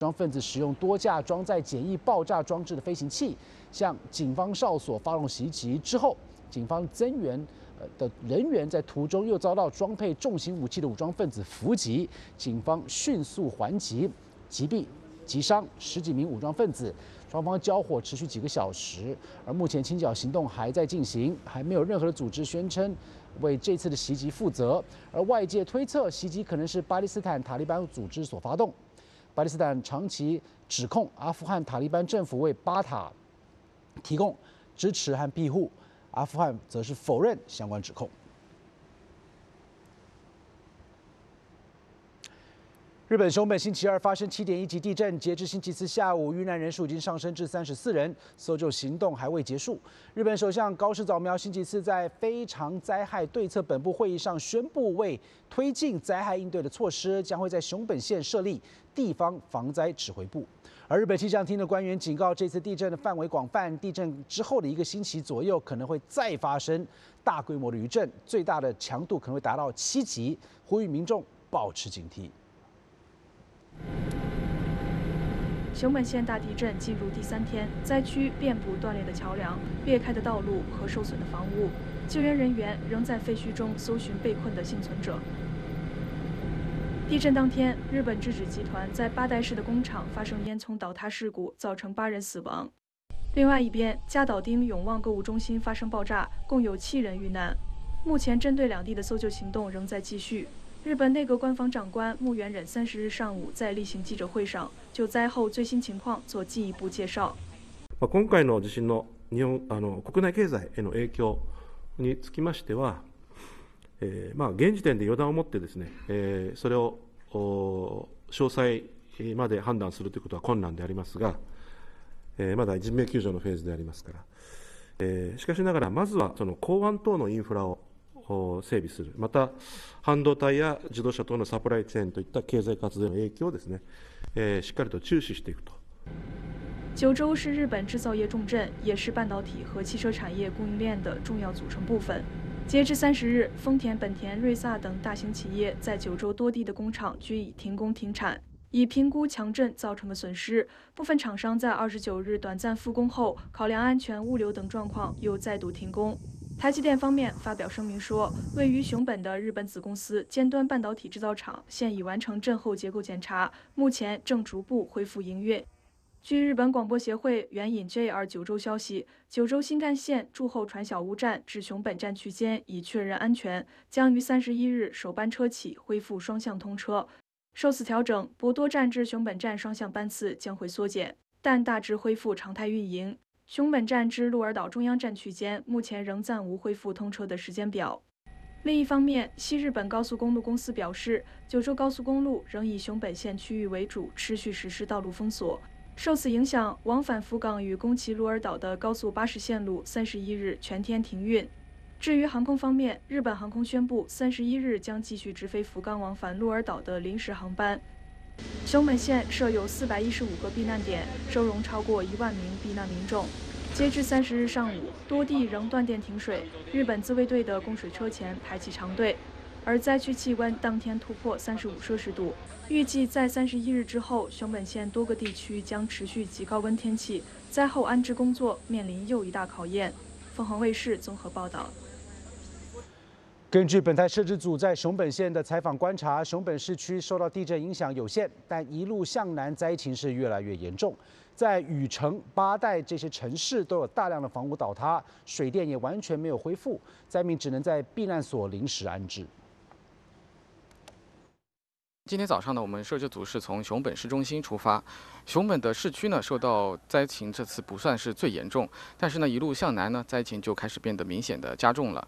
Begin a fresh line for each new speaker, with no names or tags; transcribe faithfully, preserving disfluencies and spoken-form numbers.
装分子使用多架装载简易爆炸装置的飞行器，向警方哨所发动袭击之后，警方增援呃的人员在途中又遭到装配重型武器的武装分子伏击，警方迅速还击，击毙、击伤十几名武装分子。双方交火持续几个小时，而目前清剿行动还在进行，还没有任何的组织宣称为这次的袭击负责。而外界推测，袭击可能是巴基斯坦塔利班组织所发动。巴基斯坦长期指控阿富汗塔利班政府为巴塔提供支持和庇护，阿富汗则是否认相关指控。日本熊本星期二发生七点一级地震，截至星期四下午，遇难人数已经上升至三十四人，搜救行动还未结束。日本首相高市早苗星期四在非常灾害对策本部会议上宣布，为推进灾害应对的措施，将会在熊本县设立地方防灾指挥部。而日本气象厅的官员警告，这次地震的范围广泛，地震之后的一个星期左右可能会再发生大规模的余震，最大的强度可能会达到七级，呼吁民众保持警惕。
熊本县大地震进入第三天，灾区遍布断裂的桥梁、裂开的道路和受损的房屋，救援人员仍在废墟中搜寻被困的幸存者。地震当天，日本制纸集团在八代市的工厂发生烟囱倒塌事故，造成八人死亡。另外一边，加岛町永旺购物中心发生爆炸，共有七人遇难。目前，针对两地的搜救行动仍在继续。日本内阁官房长官木原忍三十日上午在例行记者会上就灾后最新情况做进一步介绍。
今回の地震の日本あの国内経済への影響につきましては、えー、まあ現時点で予断を持ってですね、えー、それを詳細まで判断するということは困難でありますが、えー、まだ人命救助のフェーズでありますから、えー、しかしながらまずはその港湾等のインフラを整備する、また半導体や自動車等のサプライチェーンといった経済活動の影響をですね、えー、しっかりと注視していくと。
九州是日本制造业重镇，也是半导体和汽车产业供应链的重要组成部分。截至三十日，丰田、本田、瑞萨等大型企业在九州多地的工厂均已停工停产。以评估强震造成的损失，部分厂商在二十九日短暂复工后，考量安全、物流等状况，又再度停工。台积电方面发表声明说，位于熊本的日本子公司尖端半导体制造厂现已完成震后结构检查，目前正逐步恢复营运。据日本广播协会援引 J R 九州消息，九州新干线驻后传小屋站至熊本站区间已确认安全，将于三十一日首班车起恢复双向通车。受此调整，博多站至熊本站双向班次将会缩减，但大致恢复常态运营。熊本站至鹿儿岛中央站区间目前仍暂无恢复通车的时间表。另一方面，西日本高速公路公司表示，九州高速公路仍以熊本县区域为主，持续实施道路封锁。受此影响，往返福冈与宫崎鹿儿岛的高速巴士线路三十一日全天停运。至于航空方面，日本航空宣布，三十一日将继续直飞福冈往返鹿儿岛的临时航班。熊本县设有四百一十五个避难点，收容超过一万名避难民众。截至三十日上午，多地仍断电停水，日本自卫队的供水车前排起长队。而灾区气温当天突破三十五摄氏度，预计在三十一日之后，熊本县多个地区将持续极高温天气，灾后安置工作面临又一大考验。凤凰卫视综合报道。
根据本台摄制组在熊本县的采访观察，熊本市区受到地震影响有限，但一路向南灾情是越来越严重。在宇城、八代这些城市都有大量的房屋倒塌，水电也完全没有恢复，灾民只能在避难所临时安置。
今天早上呢，我们摄制组是从熊本市中心出发。熊本的市区呢，受到灾情这次不算是最严重，但是呢，一路向南呢，灾情就开始变得明显的加重了。